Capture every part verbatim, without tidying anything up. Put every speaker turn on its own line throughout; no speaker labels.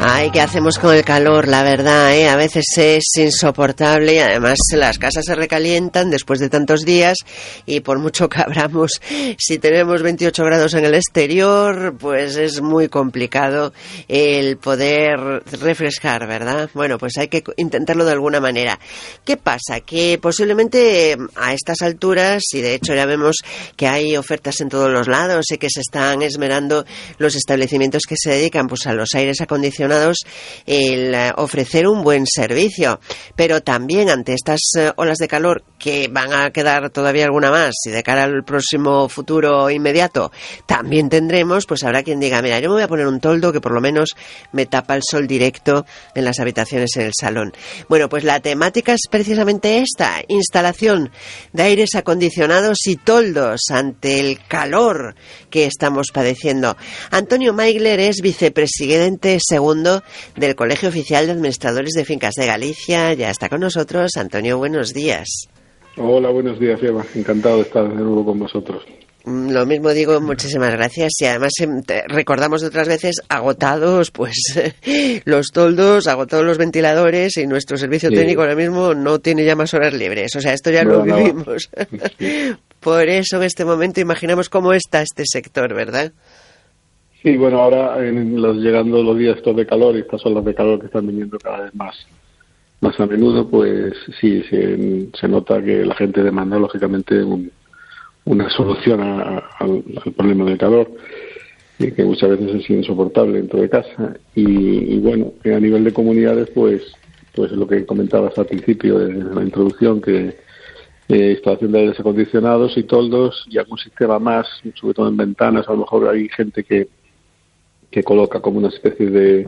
Ay, ¿qué hacemos con el calor? La verdad, ¿eh? A veces es insoportable y además las casas se recalientan después de tantos días y por mucho que abramos, si tenemos veintiocho grados en el exterior, pues es muy complicado el poder refrescar, ¿verdad? Bueno, pues hay que intentarlo de alguna manera. ¿Qué pasa? Que posiblemente a estas alturas, y de hecho ya vemos que hay ofertas en todos los lados y que se están esmerando los establecimientos que se dedican pues a los aires acondicionados, el ofrecer un buen servicio, pero también ante estas olas de calor que van a quedar todavía alguna más y de cara al próximo futuro inmediato también tendremos, pues habrá quien diga, mira, yo me voy a poner un toldo que por lo menos me tapa el sol directo en las habitaciones en el salón. Bueno, pues la temática es precisamente esta, instalación de aires acondicionados y toldos ante el calor que estamos padeciendo. Antonio Maigler es vicepresidente segundo del Colegio Oficial de Administradores de Fincas de Galicia. Ya está con nosotros. Antonio, buenos días.
Hola, buenos días, Eva. Encantado de estar de nuevo con vosotros.
Lo mismo digo, muchísimas gracias. Y además recordamos de otras veces agotados pues los toldos, agotados los ventiladores y nuestro servicio sí. técnico ahora mismo no tiene ya más horas libres. O sea, esto ya no, lo vivimos. No. Sí. Por eso en este momento imaginamos cómo está este sector, ¿verdad?
Sí, bueno, ahora en los, llegando los días estos de calor y estas olas de calor que están viniendo cada vez más más a menudo, pues sí, se, se nota que la gente demanda lógicamente un, una solución a, a, al, al problema del calor, y que muchas veces es insoportable dentro de casa. Y, y bueno, a nivel de comunidades, pues pues lo que comentabas al principio de la introducción, que eh, instalación de aires acondicionados y toldos y algún sistema más, sobre todo en ventanas. A lo mejor hay gente que que coloca como una especie de,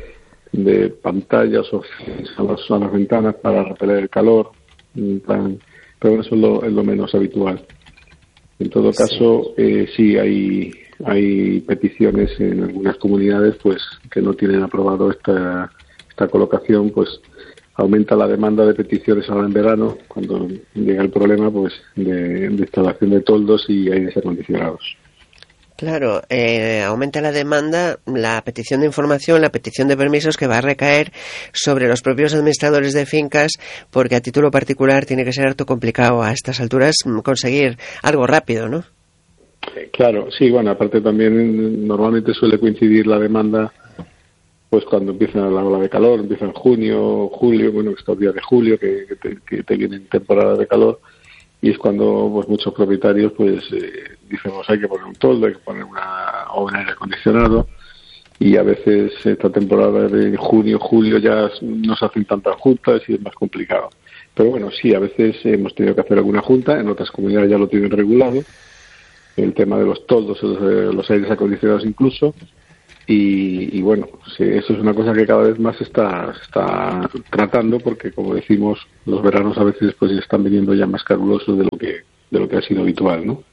de pantallas o a las, a las ventanas para repeler el calor, plan, pero eso es lo, es lo menos habitual. En todo caso, sí, eh, sí hay, hay peticiones en algunas comunidades pues que no tienen aprobado esta, esta colocación, pues aumenta la demanda de peticiones ahora en verano, cuando llega el problema pues de, de instalación de toldos y aires acondicionados.
Claro, eh, aumenta la demanda, la petición de información, la petición de permisos que va a recaer sobre los propios administradores de fincas, porque a título particular tiene que ser harto complicado a estas alturas conseguir algo rápido, ¿no?
Claro, sí, bueno, aparte también normalmente suele coincidir la demanda pues cuando empieza la ola de calor, empieza en junio, julio, bueno, estos días de julio que, que, te, que te vienen temporada de calor. Y es cuando pues muchos propietarios pues eh, dicen, pues hay que poner un toldo, hay que poner una, o un aire acondicionado, y a veces esta temporada de junio, julio ya no se hacen tantas juntas y es más complicado. Pero bueno, sí, a veces hemos tenido que hacer alguna junta, en otras comunidades ya lo tienen regulado, el tema de los toldos, los, los aires acondicionados incluso. Y, y bueno, sí, eso es una cosa que cada vez más se está, está tratando, porque como decimos, los veranos a veces pues están viniendo ya más calurosos de lo que de lo que ha sido habitual, ¿no?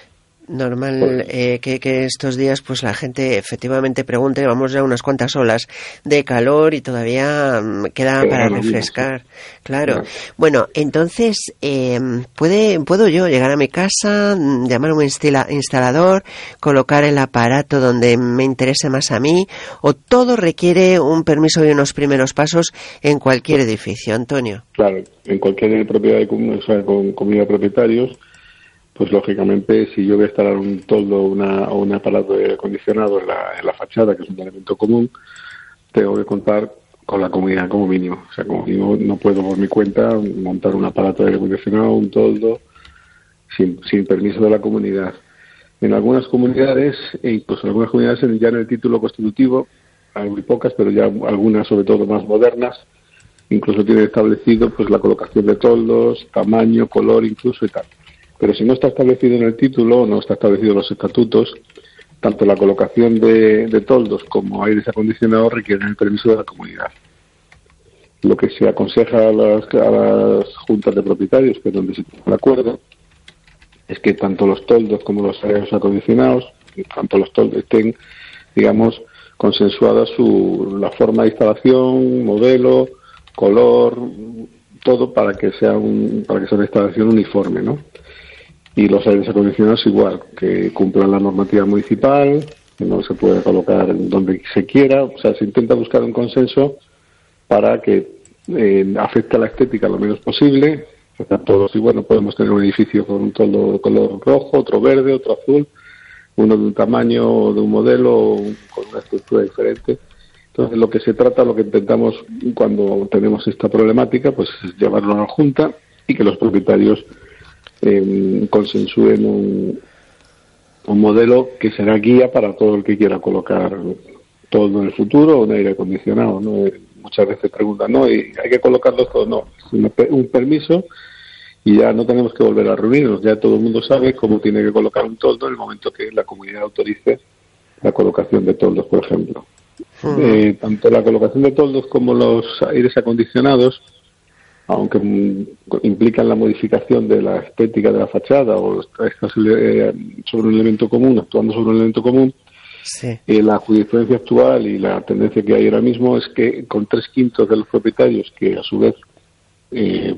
Normal eh, que, que estos días pues la gente efectivamente pregunte, vamos ya unas cuantas olas de calor y todavía um, queda Pero para refrescar, bien, sí. Claro. Claro. Bueno, entonces eh, puede puedo yo llegar a mi casa, llamar a un instala, instalador, colocar el aparato donde me interese más a mí, o todo requiere un permiso y unos primeros pasos en cualquier edificio, Antonio.
Claro, en cualquier propiedad de comunidad, o sea, con comunidad de propietarios. Pues lógicamente, si yo voy a instalar un toldo una, o un aparato de aire acondicionado en la, en la fachada, que es un elemento común, tengo que contar con la comunidad como mínimo. O sea, como mínimo no puedo por mi cuenta montar un aparato de aire acondicionado, un toldo, sin, sin permiso de la comunidad. En algunas comunidades, e incluso en algunas comunidades ya en el título constitutivo, hay muy pocas, pero ya algunas, sobre todo más modernas, incluso tienen establecido pues la colocación de toldos, tamaño, color incluso y tal. Pero si no está establecido en el título, no está establecido en los estatutos, tanto la colocación de, de toldos como aires acondicionados requieren el permiso de la comunidad. Lo que se aconseja a las, a las juntas de propietarios, que es donde se pone de acuerdo, es que tanto los toldos como los aires acondicionados, tanto los toldos estén, digamos, consensuadas su, la forma de instalación, modelo, color, todo para que sea un, para que sea una instalación uniforme, ¿no? Y los aires acondicionados igual, que cumplan la normativa municipal, que no se puede colocar donde se quiera. O sea, se intenta buscar un consenso para que eh, afecte a la estética lo menos posible. O sea, todos, y bueno, podemos tener un edificio con un toldo de color rojo, otro verde, otro azul, uno de un tamaño, de un modelo, con una estructura diferente. Entonces, lo que se trata, lo que intentamos cuando tenemos esta problemática, pues es llevarlo a la Junta y que los propietarios eh, consensúen un, un modelo que será guía para todo el que quiera colocar todo en el futuro o un aire acondicionado, ¿no? Muchas veces preguntan, no, y hay que colocarlo todo, no, es un permiso y ya no tenemos que volver a reunirnos, ya todo el mundo sabe cómo tiene que colocar un toldo en el momento que la comunidad autorice la colocación de toldos, por ejemplo. Uh-huh. Eh, tanto la colocación de toldos como los aires acondicionados, aunque m- implican la modificación de la estética de la fachada o estás eh, sobre un elemento común, actuando sobre un elemento común, sí. eh, la jurisprudencia actual y la tendencia que hay ahora mismo es que con tres quintos de los propietarios, que a su vez eh,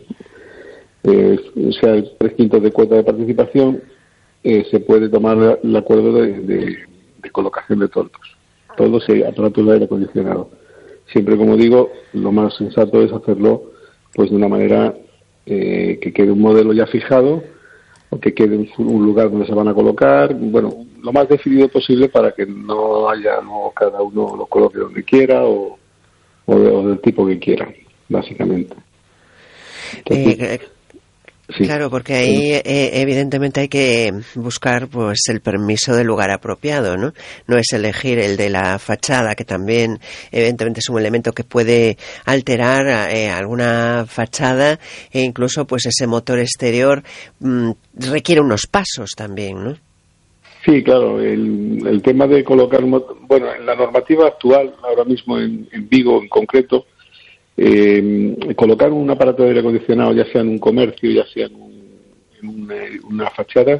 eh, sea tres quintos de cuota de participación, eh, se puede tomar el acuerdo de, de, de colocación de toldos. Todo se aparatos de aire acondicionado. Siempre, como digo, lo más sensato es hacerlo pues de una manera eh, que quede un modelo ya fijado o que quede un, un lugar donde se van a colocar, bueno, lo más definido posible para que no haya, no cada uno lo coloque donde quiera o, o, de, o del tipo que quiera, básicamente. Entonces,
eh, Sí. Claro, porque ahí eh, evidentemente hay que buscar pues el permiso del lugar apropiado, ¿no? No es elegir el de la fachada, que también evidentemente es un elemento que puede alterar eh, alguna fachada, e incluso pues ese motor exterior mmm, requiere unos pasos también, ¿no?
Sí, claro, el, el tema de colocar, bueno, en la normativa actual, ahora mismo en, en Vigo en concreto, Eh, colocar un aparato de aire acondicionado, ya sea en un comercio, ya sea en, un, en una, una fachada,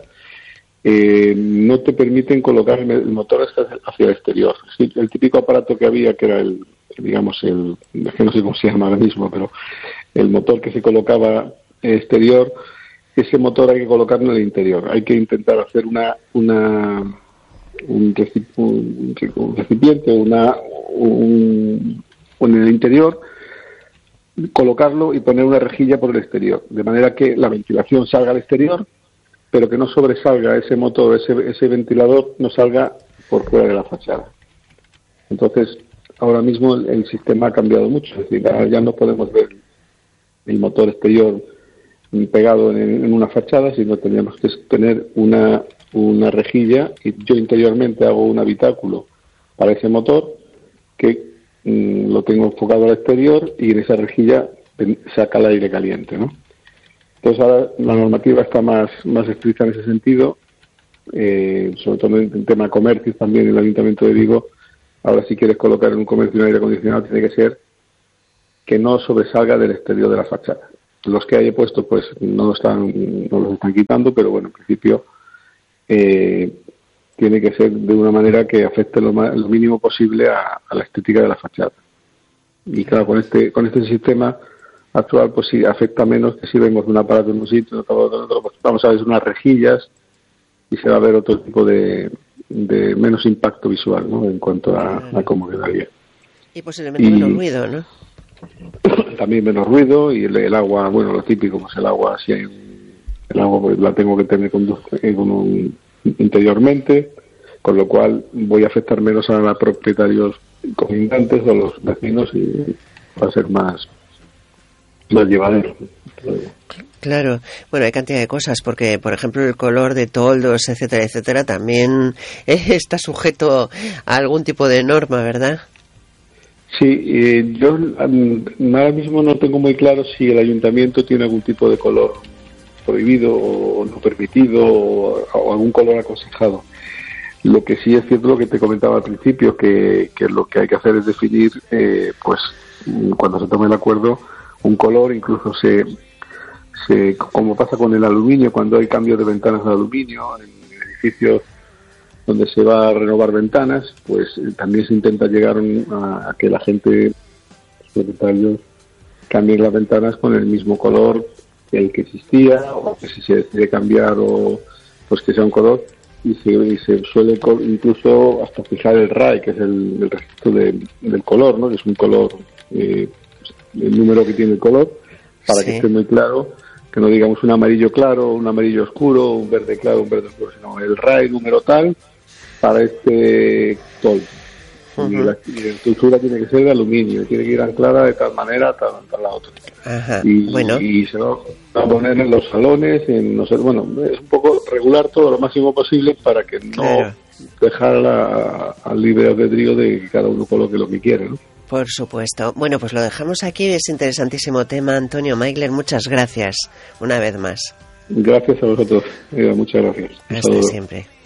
eh, no te permiten colocar el motor hacia el exterior. Sí, el típico aparato que había, que era el, digamos, el, que no sé cómo se llama ahora mismo, pero el motor que se colocaba exterior, ese motor hay que colocarlo en el interior. Hay que intentar hacer una, una un, recipiente, un recipiente, una, un, en el interior, colocarlo y poner una rejilla por el exterior, de manera que la ventilación salga al exterior, pero que no sobresalga ese motor, ese, ese ventilador no salga por fuera de la fachada. Entonces, ahora mismo el, el sistema ha cambiado mucho, es decir, ya no podemos ver el motor exterior pegado en, en una fachada, sino tendríamos que tener una, una rejilla, y yo interiormente hago un habitáculo para ese motor que lo tengo enfocado al exterior y en esa rejilla saca el aire caliente, ¿no? Entonces ahora la normativa está más, más estricta en ese sentido, eh, sobre todo en el tema de comercios también. El Ayuntamiento de Vigo, ahora si quieres colocar en un comercio un aire acondicionado tiene que ser que no sobresalga del exterior de la fachada. Los que hay puesto pues no lo están, no los están quitando, pero bueno, en principio eh, tiene que ser de una manera que afecte lo, más, lo mínimo posible a, a la estética de la fachada. Y claro, con este con este sistema actual, pues sí, afecta menos que si vemos un aparato en un sitio, otro, otro, otro, pues vamos a ver unas rejillas y se va a ver otro tipo de, de menos impacto visual, ¿no? En cuanto a, a cómo quedaría.
Y posiblemente y, menos ruido, ¿no?
También menos ruido y el, el agua, bueno, lo típico, pues el agua, si hay un, el agua pues la tengo que tener con, con un interiormente, con lo cual voy a afectar menos a los propietarios colindantes o a los vecinos y va a ser más más llevadero.
Claro, bueno, hay cantidad de cosas, porque por ejemplo el color de toldos, etcétera, etcétera, también está sujeto a algún tipo de norma, ¿verdad?
Sí, eh, yo um, ahora mismo no tengo muy claro si el ayuntamiento tiene algún tipo de color prohibido o no permitido o, o algún color aconsejado. Lo que sí es cierto, lo que te comentaba al principio, que, que lo que hay que hacer es definir, eh, pues cuando se tome el acuerdo, un color. Incluso se, se como pasa con el aluminio, cuando hay cambio de ventanas de aluminio en edificios donde se va a renovar ventanas, pues eh, también se intenta llegar a, a que la gente, los propietarios, cambien las ventanas con el mismo color el que existía, o que si se decide cambiar o pues que sea un color y se, y se suele incluso hasta fijar el R A I, que es el, el registro de, del color, ¿no? Que es un color, eh, el número que tiene el color, para sí. que esté muy claro, que no digamos un amarillo claro, un amarillo oscuro, un verde claro, un verde oscuro, sino el R A I número tal para este toldo. Uh-huh. Y, la, y la estructura tiene que ser de aluminio, tiene que ir anclada de tal manera, tal, tal la otra.
Ajá.
Y,
bueno.
y se va a poner en los salones, en no sé, bueno, es un poco regular todo lo máximo posible para que no claro. dejar la, al libre albedrío de que cada uno coloque lo que quiere, ¿no?
Por supuesto. Bueno, pues lo dejamos aquí, es interesantísimo tema. Antonio Maigler, muchas gracias una vez más.
Gracias a vosotros, Eva, muchas gracias.
Hasta siempre.